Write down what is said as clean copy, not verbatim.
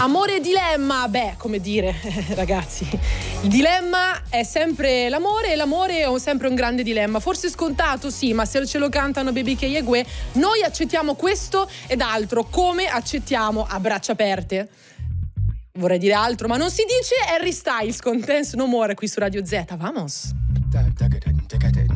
Amore e dilemma, beh, come dire, ragazzi, il dilemma è sempre l'amore e l'amore è sempre un grande dilemma. Forse scontato, sì, ma se ce lo cantano Baby K e Gue, noi accettiamo questo ed altro. Come accettiamo a braccia aperte? Vorrei dire altro, ma non si dice. Harry Styles con Dance No More qui su Radio Z. Vamos!